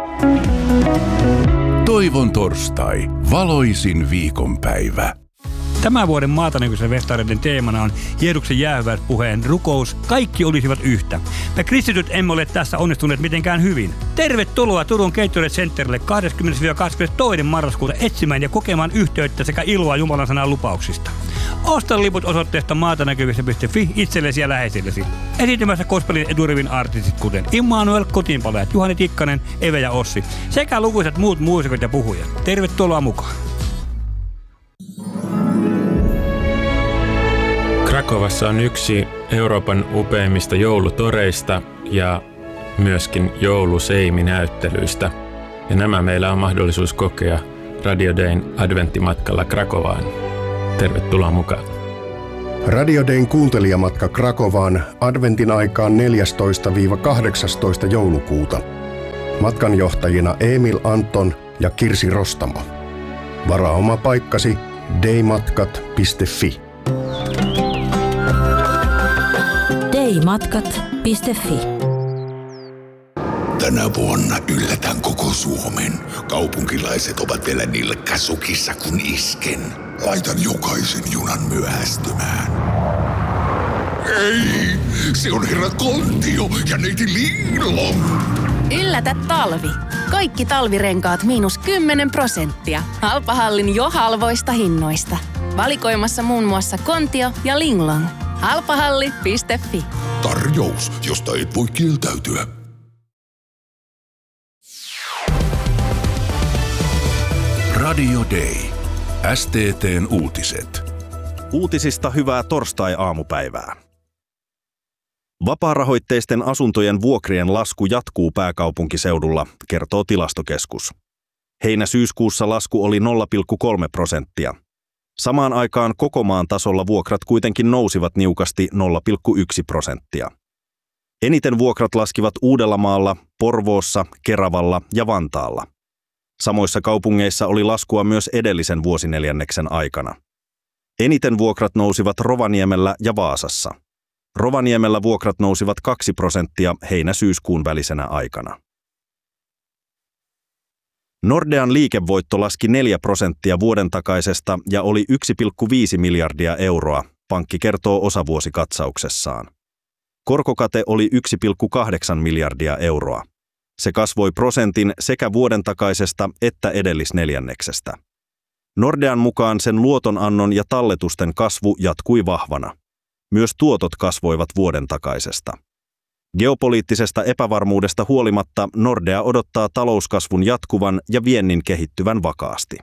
Toivon torstai, valoisin viikonpäivä. Tämän vuoden Maatanäkyisen festareiden teemana on Jeesuksen jäähyväispuheen rukous Kaikki olisivat yhtä. Me kristityt emme ole tässä onnistuneet mitenkään hyvin. Tervetuloa Turun Gatorade Centerille 20-22. marraskuuta etsimään ja kokemaan yhteyttä sekä iloa Jumalan sanan lupauksista. Osta liput osoitteesta maatanäkyvissä.fi itsellesi ja läheisillesi. Esiintymässä gospelin eturivin artistit kuten Immanuel, Kotiinpalajat, Juhani Tikkanen, Eve ja Ossi sekä lukuisat muut muusikot ja puhujat. Tervetuloa mukaan! Krakovassa on yksi Euroopan upeimmista joulutoreista ja myöskin jouluseiminäyttelyistä. Ja nämä meillä on mahdollisuus kokea Radio Dayn adventtimatkalla Krakovaan. Tervetuloa mukaan. Radio Dayn kuuntelijamatka Krakovaan adventin aikaan 14-18 joulukuuta. Matkanjohtajina Emil Anton ja Kirsi Rostamo. Varaa oma paikkasi daymatkat.fi. daymatkat.fi. Tänä vuonna yllätän koko Suomen. Kaupunkilaiset ovat vielä nilkkasukissa kun isken. Laitan jokaisen junan myöhästymään. Ei, se on herra Kontio ja neiti Linglong. Yllätä talvi. Kaikki talvirenkaat -10%. Halpahallin jo halvoista hinnoista. Valikoimassa muun muassa Kontio ja Linglong. Halpahalli.fi. Tarjous, josta et voi kieltäytyä. Radio Day. STT:n uutiset. Uutisista hyvää torstai-aamupäivää. Vapaarahoitteisten asuntojen vuokrien lasku jatkuu pääkaupunkiseudulla, kertoo Tilastokeskus. Heinä-syyskuussa lasku oli 0,3%. Samaan aikaan koko maan tasolla vuokrat kuitenkin nousivat niukasti 0,1%. Eniten vuokrat laskivat Uudellamaalla, Porvoossa, Keravalla ja Vantaalla. Samoissa kaupungeissa oli laskua myös edellisen vuosineljänneksen aikana. Eniten vuokrat nousivat Rovaniemellä ja Vaasassa. Rovaniemellä vuokrat nousivat 2% heinä-syyskuun välisenä aikana. Nordean liikevoitto laski 4% vuoden takaisesta ja oli 1,5 miljardia euroa, pankki kertoo osavuosikatsauksessaan. Korkokate oli 1,8 miljardia euroa. Se kasvoi prosentin sekä vuoden takaisesta että edellisneljänneksestä. Nordean mukaan sen luotonannon ja talletusten kasvu jatkui vahvana. Myös tuotot kasvoivat vuoden takaisesta. Geopoliittisesta epävarmuudesta huolimatta Nordea odottaa talouskasvun jatkuvan ja viennin kehittyvän vakaasti.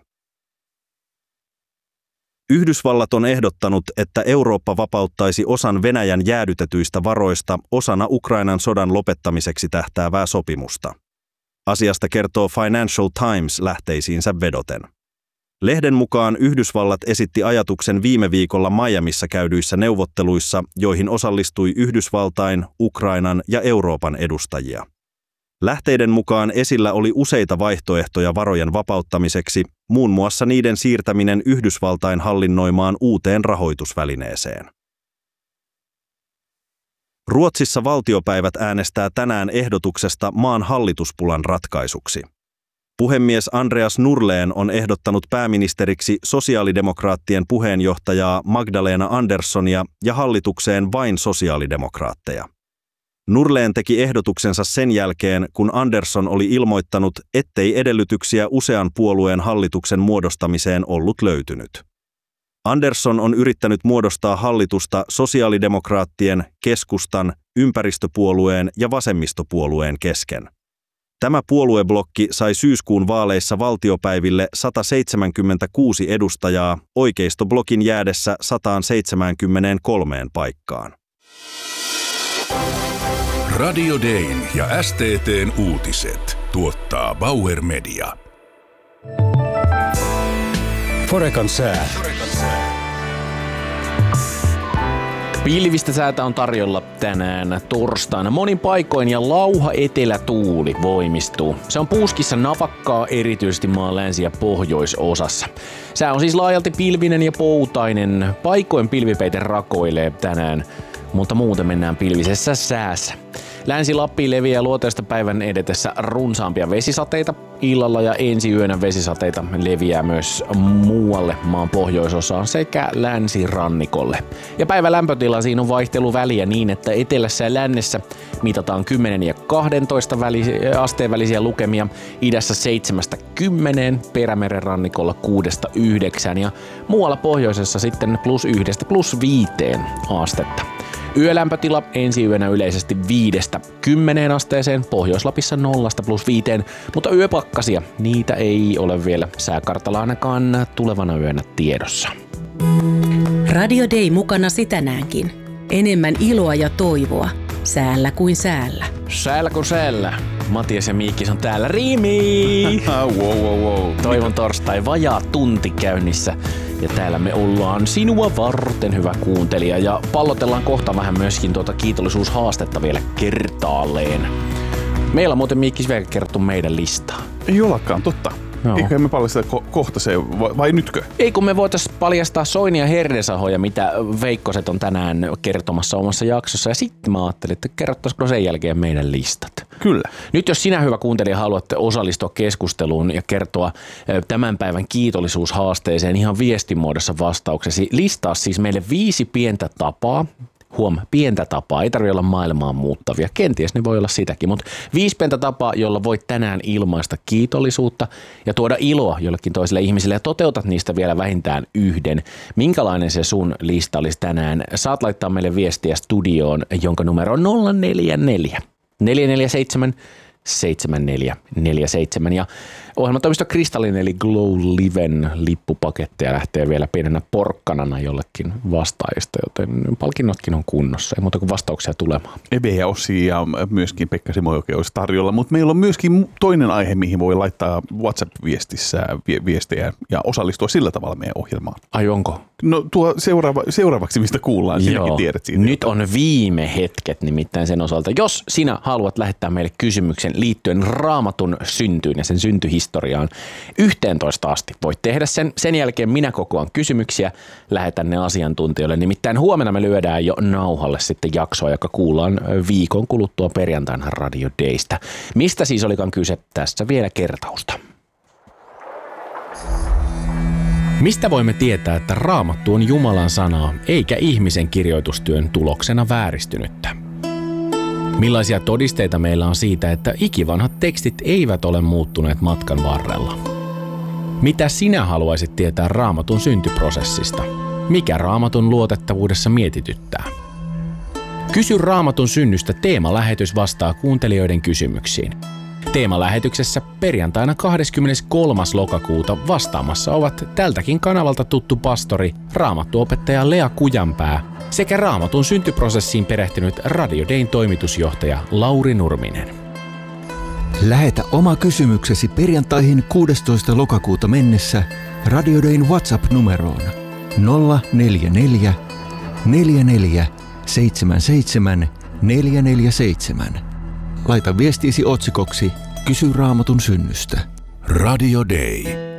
Yhdysvallat on ehdottanut, että Eurooppa vapauttaisi osan Venäjän jäädytetyistä varoista osana Ukrainan sodan lopettamiseksi tähtäävää sopimusta. Asiasta kertoo Financial Times lähteisiinsä vedoten. Lehden mukaan Yhdysvallat esitti ajatuksen viime viikolla Miamissa käydyissä neuvotteluissa, joihin osallistui Yhdysvaltain, Ukrainan ja Euroopan edustajia. Lähteiden mukaan esillä oli useita vaihtoehtoja varojen vapauttamiseksi, muun muassa niiden siirtäminen Yhdysvaltain hallinnoimaan uuteen rahoitusvälineeseen. Ruotsissa valtiopäivät äänestää tänään ehdotuksesta maan hallituspulan ratkaisuksi. Puhemies Andreas Norlén on ehdottanut pääministeriksi sosiaalidemokraattien puheenjohtajaa Magdalena Anderssonia ja hallitukseen vain sosiaalidemokraatteja. Norlén teki ehdotuksensa sen jälkeen, kun Andersson oli ilmoittanut, ettei edellytyksiä usean puolueen hallituksen muodostamiseen ollut löytynyt. Andersson on yrittänyt muodostaa hallitusta sosiaalidemokraattien, keskustan, ympäristöpuolueen ja vasemmistopuolueen kesken. Tämä puolueblokki sai syyskuun vaaleissa valtiopäiville 176 edustajaa, oikeistoblokin jäädessä 173 paikkaan. Radio Dayn ja STT:n uutiset tuottaa Bauer Media. Forekan sää. Pilvistä säätä on tarjolla tänään torstaina monin paikoin ja lauha etelätuuli voimistuu. Se on puuskissa napakkaa erityisesti maan länsi- ja pohjoisosassa. Sää on siis laajalti pilvinen ja poutainen. Paikoin pilvipeite rakoilee tänään. mutta muuten mennään pilvisessä säässä. Länsi-Lappiin leviää luoteesta päivän edetessä runsaampia vesisateita. Illalla ja ensi yönä vesisateita leviää myös muualle maan pohjoisosaan sekä länsirannikolle. Ja päivän lämpötila siinä on vaihteluväliä niin, että etelässä ja lännessä mitataan 10 ja 12 asteen välisiä lukemia, idässä 7-10, Perämeren rannikolla 6-9 ja muualla pohjoisessa sitten +1 +5 astetta. Yölämpötila ensi yönä yleisesti 5-10 asteeseen, Pohjois-Lapissa 0-+5, mutta yöpakkasia, niitä ei ole vielä sääkartalla ainakaan tulevana yönä tiedossa. Radio Day mukana tänäänkin. Enemmän iloa ja toivoa. Säällä kuin säällä. Säällä kuin säällä. Matias ja Miikkis on täällä. Riimi! wow. Toivon torstai vajaa tunti käynnissä. Ja täällä me ollaan sinua varten, hyvä kuuntelija. Ja pallotellaan kohta vähän myöskin kiitollisuushaastetta vielä kertaalleen. Meillä on muuten Miikkis vielä kerrottu meidän listaa. Ei olekaan, totta. Joo. Eikö me paljasteta kohta se, vai nytkö? Ei, kun me voitais paljastaa Soinia Hernesahoja, mitä Veikkoset on tänään kertomassa omassa jaksossa. Ja sitten mä ajattelin, että kerrottaisiko sen jälkeen meidän listat. Kyllä. Nyt jos sinä, hyvä kuuntelija, haluatte osallistua keskusteluun ja kertoa tämän päivän kiitollisuushaasteeseen ihan viestimuodossa vastauksesi, listaa siis meille 5 pientä tapaa. Pientä tapaa, ei tarvitse olla maailmaan muuttavia, kenties ne voi olla sitäkin, mutta 5 pientä tapaa, jolla voit tänään ilmaista kiitollisuutta ja tuoda iloa jollekin toiselle ihmiselle ja toteutat niistä vielä vähintään yhden. Minkälainen se sun lista olisi tänään? Saat laittaa meille viestiä studioon, jonka numero on 044 447 7447 ja ohjelmatoimisto Kristallin eli Glow Liven lippupaketteja lähtee vielä pienenä porkkanana jollekin vastaajista, joten palkinnotkin on kunnossa. Ei muuta kuin vastauksia tulemaan. Ebe ja Ossi ja myöskin Pekka Simojoki olisi tarjolla, mutta meillä on myöskin toinen aihe, mihin voi laittaa WhatsApp-viestissä viestejä ja osallistua sillä tavalla meidän ohjelmaan. Ai onko? No tuo seuraavaksi, mistä kuullaan, sinäkin tiedät siitä. Nyt on viime hetket nimittäin sen osalta. Jos sinä haluat lähettää meille kysymyksen liittyen Raamatun syntyyn ja sen syntyhistoriaan 11 asti, voit tehdä sen. Sen jälkeen minä kokoan kysymyksiä, lähetän ne asiantuntijoille. Nimittäin huomenna me lyödään jo nauhalle sitten jaksoa, joka kuullaan viikon kuluttua perjantaina Radio Daystä. Mistä siis olikaan kyse? Tässä vielä kertausta. Mistä voimme tietää, että Raamattu on Jumalan sanaa, eikä ihmisen kirjoitustyön tuloksena vääristynyttä? Millaisia todisteita meillä on siitä, että ikivanhat tekstit eivät ole muuttuneet matkan varrella? Mitä sinä haluaisit tietää Raamatun syntyprosessista? Mikä Raamatun luotettavuudessa mietityttää? Kysy Raamatun synnystä teemalähetys vastaa kuuntelijoiden kysymyksiin. Teemalähetyksessä perjantaina 23. lokakuuta vastaamassa ovat tältäkin kanavalta tuttu pastori, raamattuopettaja Lea Kujanpää sekä Raamatun syntyprosessiin perehtynyt Radio Dayn toimitusjohtaja Lauri Nurminen. Lähetä oma kysymyksesi perjantaihin 16. lokakuuta mennessä Radio Dayn WhatsApp-numeroon 044 44 77 447. Laita viestiisi otsikoksi Kysy Raamatun synnystä. Radio Day.